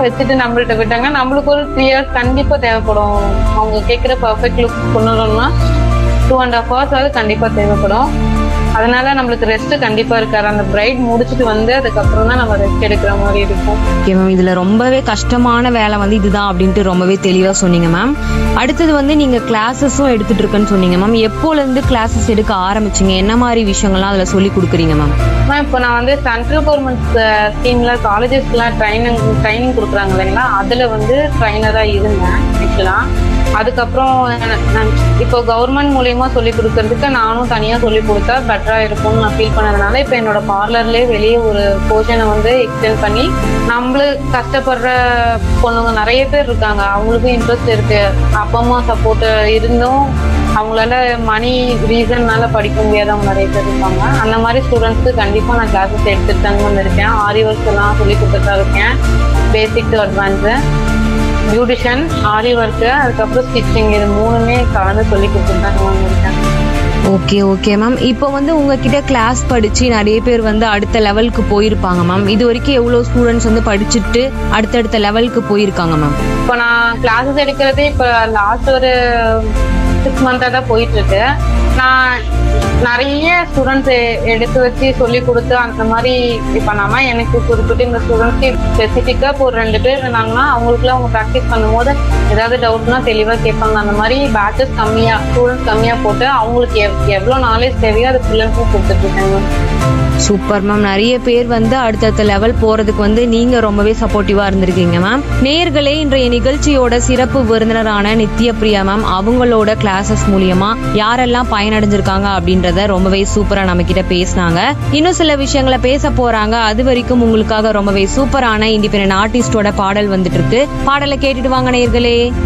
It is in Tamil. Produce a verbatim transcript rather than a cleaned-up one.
வச்சுட்டு நம்மள்ட்ட போயிட்டாங்க. நம்மளுக்கு ஒரு த்ரீ இயர்ஸ் கண்டிப்பா தேவைப்படும். அவங்க கேட்கிற பர்ஃபெக்ட் லுக் கொண்டு வரணும்னா டூ அண்ட் ஹாஃப் ஹவர்ஸ் அது கண்டிப்பா தேவைப்படும். அதனால நம்மளுக்கு ரெஸ்ட் கண்டிப்பா இருக்காது. அந்த பிரைட் முடிச்சுட்டு வந்து அதுக்கப்புறம் தான் நம்ம ரெஸ்ட் எடுக்கிற மாதிரி இருக்கும். ஓகே மேம், இதுல ரொம்பவே கஷ்டமான வேலை வந்து இதுதான் அப்படின்ட்டு ரொம்பவே தெளிவா சொன்னீங்க மேம். அடுத்தது வந்து நீங்க கிளாஸஸும் எடுத்துட்டு இருக்குன்னு சொன்னீங்க மேம். எப்போல இருந்து கிளாஸஸ் எடுக்க ஆரம்பிச்சீங்க? என்ன மாதிரி விஷயங்கள்லாம் அதுல சொல்லி கொடுக்குறீங்க மேம்? மேம் இப்போ நான் வந்து சென்ட்ரல் கவர்மெண்ட் ஸ்கீம்ல காலேஜஸ்க்குலாம் ட்ரைனிங் ட்ரைனிங் கொடுக்குறாங்க இல்லைங்களா, அதுல வந்து ட்ரைனரா இருந்தேன் ஆக்சுவலா. அதுக்கப்புறம் நான் இப்போ கவர்மெண்ட் மூலியமா சொல்லி கொடுக்கறதுக்கு நானும் தனியா சொல்லி கொடுத்தா பெட்டரா இருக்கும்னு நான் ஃபீல் பண்ணதுனால இப்போ என்னோட பார்லர்லயே வெளியே ஒரு போர்ஷனை வந்து எக்ஸ்டெண்ட் பண்ணி நம்மளு கஷ்டப்படுற பொண்ணுங்க நிறைய பேர் இருக்காங்க, அவங்களுக்கும் இன்ட்ரெஸ்ட் இருக்கு, அப்பா அம்மா சப்போர்ட் இருந்தும் அவங்களால மணி ரீசன்னால படிக்க முடியாதவங்க நிறைய பேர் இருக்காங்க. அந்த மாதிரி ஸ்டூடெண்ட்ஸ்க்கு கண்டிப்பா நான் கிளாஸஸ் எடுத்துட்டு தாங்க வந்திருக்கேன். ஆரி ஒர்க்ஸ் எல்லாம் சொல்லி கொடுத்துட்டு இருக்கேன். Basic to advance, beautician, aari work, அதுக்கப்புறம் ஸ்டிச்சிங், இது மூணுமே கலந்து சொல்லி கொடுத்துட்டு தாங்க வந்திருக்கேன். Okay okay ma'am. இப்போ வந்து உங்ககிட்ட கிளாஸ் படிச்சு நிறைய பேர் வந்து அடுத்த லெவலுக்கு போயிருப்பாங்க மேம். இது வரைக்கும் எவ்வளவு ஸ்டூடெண்ட்ஸ் வந்து படிச்சுட்டு அடுத்தடுத்த லெவலுக்கு போயிருக்காங்க மேம்? இப்போ நான் கிளாஸஸ் எடுக்கிறதே இப்போ லாஸ்ட் ஒரு சிக்ஸ் மந்த்தா தான் போயிட்டு இருக்கு. நான் நிறைய ஸ்டூடெண்ட்ஸ் எடுத்து வச்சு சொல்லி கொடுத்து அந்த மாதிரி இது பண்ணாம எனக்கு குறிப்பிட்டு இந்த ஸ்டூடெண்ட்ஸ்க்கு ஸ்பெசிஃபிக்கா இப்போ ஒரு ரெண்டு பேர் இருந்தாங்கன்னா அவங்களுக்குலாம் அவங்க ப்ராக்டிஸ் பண்ணும்போது ஏதாவது டவுட்னா தெளிவா கேட்பாங்க. அந்த மாதிரி பேட்சஸ் கம்மியா ஸ்டூடெண்ட்ஸ் கம்மியா போட்டு அவங்களுக்கு எவ்வளோ நாலேஜ் தேவையோ அது ஃபுல்லன்ஸும் கொடுத்துட்டு இருக்காங்க. Super ma'am. நிறைய பேர் வந்து அடுத்தடுத்த லெவல் போறதுக்கு வந்து நீங்க ரொம்பவே சப்போர்ட்டிவா இருந்திருக்கீங்க மேம். நேயர்களே, இன்றைய நிகழ்ச்சியோட சிறப்பு விருந்தினரான நித்ய பிரியா மேம் அவங்களோட கிளாஸஸ் மூலியமா யாரெல்லாம் பயனடைஞ்சிருக்காங்க அப்படின்றத ரொம்பவே சூப்பரா நம்ம கிட்ட பேசினாங்க. இன்னும் சில விஷயங்களை பேச போறாங்க. அது வரைக்கும் உங்களுக்காக ரொம்பவே சூப்பரான இண்டிபெண்டன்ட் ஆர்டிஸ்டோட பாடல் வந்துட்டு இருக்கு. பாடலை கேட்டுட்டு வாங்க நேயர்களே.